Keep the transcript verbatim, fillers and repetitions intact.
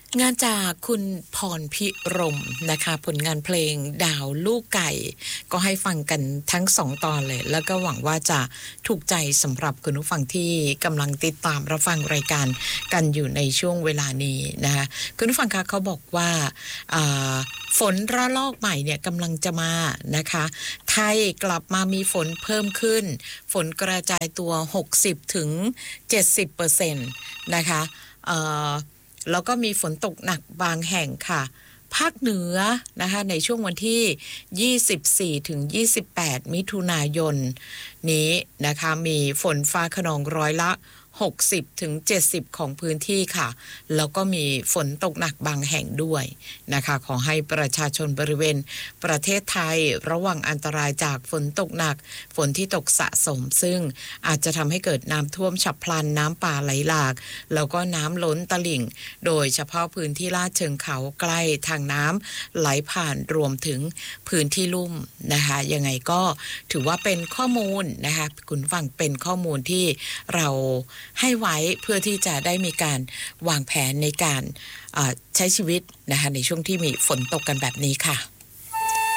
งานจากคุณพรพิรมนะคะผลงานเพลงดาวลูกไก่ก็ให้ฟังกันทั้งสองตอนเลยแล้วก็หวังว่าจะถูกใจสำหรับคุณผู้ฟังที่กำลังติดตามรับฟังรายการกันอยู่ในช่วงเวลานี้นะคะคุณผู้ฟังคะเขาบอกว่าฝนระลอกใหม่เนี่ยกำลังจะมานะคะไทยกลับมามีฝนเพิ่มขึ้นฝนกระจายตัว หกสิบถึงเจ็ดสิบเปอร์เซ็นต์ นะคะแล้วก็มีฝนตกหนักบางแห่งค่ะภาคเหนือนะคะในช่วงวันที่ยี่สิบสี่ถึงยี่สิบแปดมิถุนายนนี้นะคะมีฝนฟ้าคะนองร้อยละหกสิบถึงเจ็ดสิบของพื้นที่ค่ะแล้วก็มีฝนตกหนักบางแห่งด้วยนะคะขอให้ประชาชนบริเวณประเทศไทยระวังอันตรายจากฝนตกหนักฝนที่ตกสะสมซึ่งอาจจะทำให้เกิดน้ำท่วมฉับพลันน้ำป่าไหลหลากแล้วก็น้ำล้นตลิ่งโดยเฉพาะพื้นที่ลาดเชิงเขาใกล้ทางน้ำไหลผ่านรวมถึงพื้นที่ลุ่มนะคะยังไงก็ถือว่าเป็นข้อมูลนะคะคุณฟังเป็นข้อมูลที่เราให้ไว้เพื่อที่จะได้มีการวางแผนในการใช้ชีวิตนะคะในช่วงที่มีฝนตกกันแบบนี้ค่ะ